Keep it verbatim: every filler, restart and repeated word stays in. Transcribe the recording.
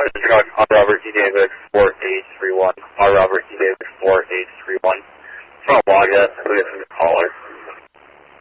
R. Robert E. Davis, four eight three one. R. Robert E. Davis, four eight three one. From Waga, who is the caller?